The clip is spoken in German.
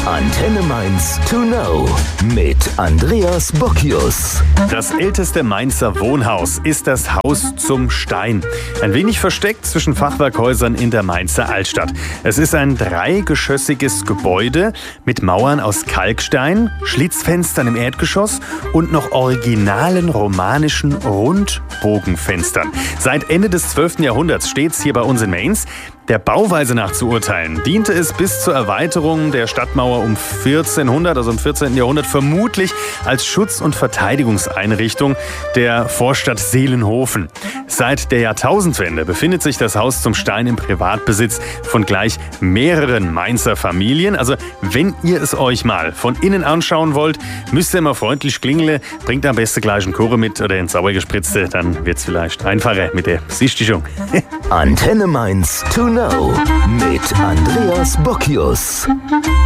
Antenne Mainz to know mit Andreas Bockius. Das älteste Mainzer Wohnhaus ist das Haus zum Stein. Ein wenig versteckt zwischen Fachwerkhäusern in der Mainzer Altstadt. Es ist ein dreigeschossiges Gebäude mit Mauern aus Kalkstein, Schlitzfenstern im Erdgeschoss und noch originalen romanischen Rundbogenfenstern. Seit Ende des 12. Jahrhunderts steht es hier bei uns in Mainz. Der Bauweise nach zu urteilen, diente es bis zur Erweiterung der Stadtmauer um 1400, also im 14. Jahrhundert, vermutlich als Schutz- und Verteidigungseinrichtung der Vorstadt Seelenhofen. Seit der Jahrtausendwende befindet sich das Haus zum Stein im Privatbesitz von gleich mehreren Mainzer Familien. Also wenn ihr es euch mal von innen anschauen wollt, müsst ihr immer freundlich klingeln, bringt am besten gleich einen Kurre mit oder einen Sauergespritzte, dann wird es vielleicht einfacher mit der Besichtigung. Antenne Mainz to know mit Andreas Bockius.